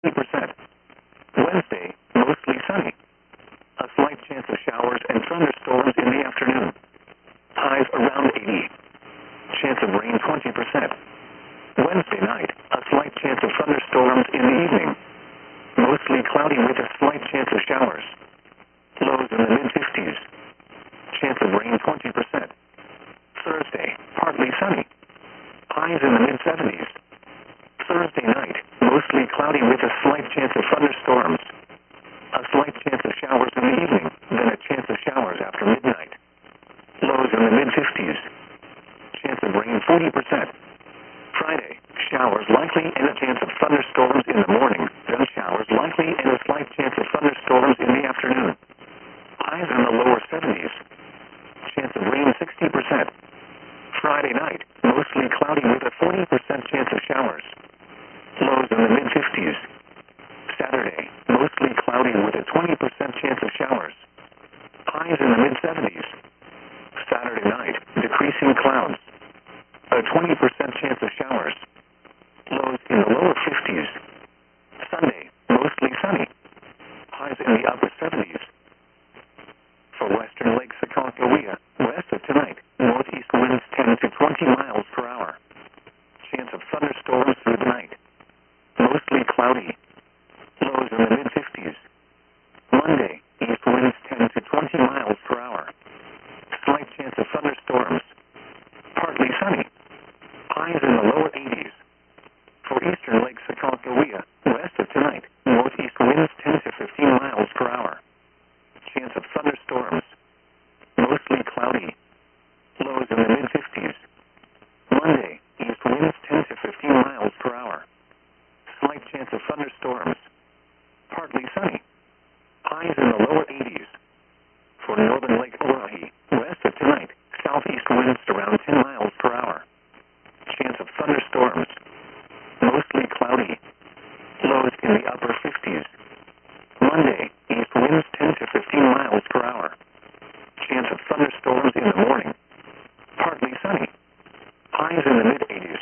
50%. Wednesday, mostly sunny. A slight chance of showers and thunderstorms in the afternoon. Highs around 80. Chance of rain 20%. Wednesday night, a slight chance of thunderstorms in the evening. Mostly cloudy with a slight chance of showers. Lows in the mid-50s. Chance of rain 20%. Thursday, partly sunny. Highs in the mid-70s. Thursday night, mostly cloudy with a slight chance of thunderstorms. A slight chance of showers in the evening, then a chance of showers after midnight. Lows in the mid-50s. Chance of rain 40%. Friday, showers likely and a chance of thunderstorms in the morning, then showers likely and a slight chance of thunderstorms in the afternoon. Highs in the lower 70s. Chance of rain 60%. Friday night, mostly cloudy with a 40% chance of showers. Lows in the mid-50s. Saturday, mostly cloudy with a 20% chance of showers. Highs in the mid-70s. Saturday night, decreasing clouds. A 20% chance of showers. Lows in the lower 50s. Sunday, mostly sunny. Highs in the upper 70s. For western Lake Sakakawea, west of tonight, northeast winds 10 to 20 miles per hour. Chance of thunderstorms through the night. Mostly cloudy. Lows in the mid-50s. Monday, east winds 10 to 20 miles per hour. Slight chance of thunderstorms. Partly sunny. Highs in the lower 80s. For eastern Lake Sakakawea, west of tonight, northeast winds 10 to 15 miles per hour. Chance of thunderstorms. Mostly cloudy. Lows in the mid-50s. Monday, east winds 10 to 15 miles per hour. Slight chance of thunderstorms. Partly sunny. Highs in the lower 80s. For northern Lake Oahe, west of tonight, southeast winds around 10 miles per hour. Chance of thunderstorms. Mostly cloudy. Lows in the upper 50s. Monday, east winds 10 to 15 miles per hour. Chance of thunderstorms in the morning. Partly sunny. Highs in the mid-80s.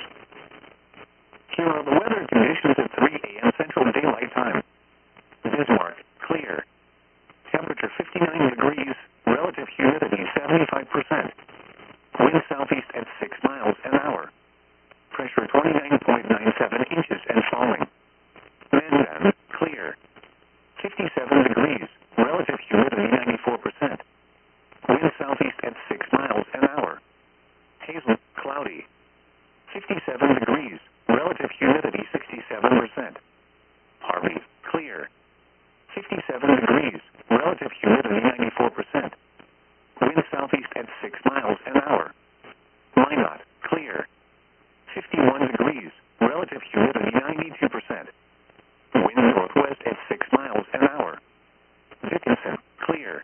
Here are the weather conditions at 3 a.m. Central Daylight Time. Bismarck, clear. Temperature 59 degrees, relative humidity 75%. Wind southeast at 6 miles an hour. Pressure 29.97 inches and falling. Mandan, clear. 57 degrees, relative humidity 94%. Wind southeast at 6 miles an hour. Hazel, cloudy. 57 degrees, relative humidity 67%. Harvey, clear. 57 degrees, relative humidity 94%. Wind southeast at 6 miles an hour. Minot, clear. 51 degrees, relative humidity 92%. Wind northwest at 6 miles an hour. Dickinson, clear.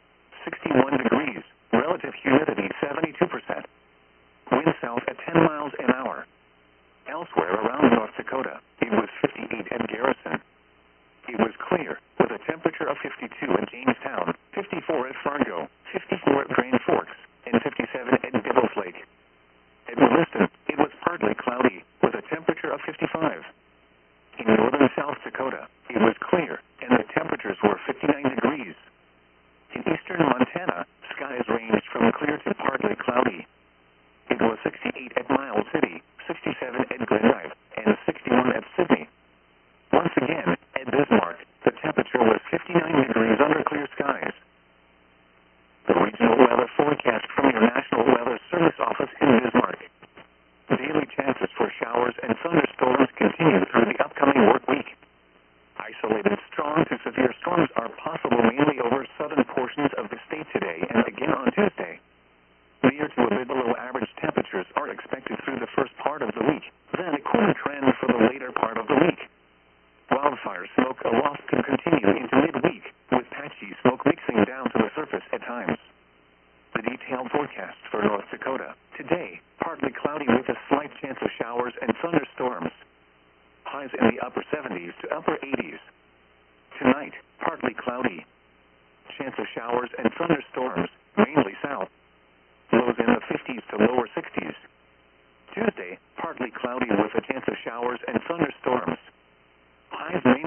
61 degrees, relative humidity 72%. Wind south at 10 miles an hour. Elsewhere around North Dakota, it was 58 at Garrison. It was clear, with a temperature of 52 at Jamestown, 54 at Fargo, 54 at Grand Forks, and 57 at Devil's Lake. At Williston, it was partly cloudy, with a temperature of 55. In northern South Dakota, it was clear, and the temperatures were 59 degrees. In eastern Montana, skies ranged from clear to partly cloudy. It was 68 at Miles City, 67 at Glendive, and 61 at Sydney. Once again, at Bismarck, the temperature was 59 degrees under clear skies. The regional weather forecast from your National Weather Service office in Bismarck. Daily chances for showers and thunderstorms continue through the upcoming work week. Isolated strong to severe storms are possible mainly over southern portions of the state today and again on Tuesday. Near to a bit below average temperatures are expected through the first part of the week, then a cooler trend for the later part of the week. Wildfire smoke aloft can continue into midweek, with patchy smoke mixing down to the surface at times. The detailed forecast for North Dakota. Today, partly cloudy with a slight chance of showers and thunderstorms. Highs in the upper 70s to upper 80s. Tonight, partly cloudy. Chance of showers and thunderstorms, mainly south. Lows in the 50s to lower 60s. Tuesday, partly cloudy with a chance of showers and thunderstorms. Highs may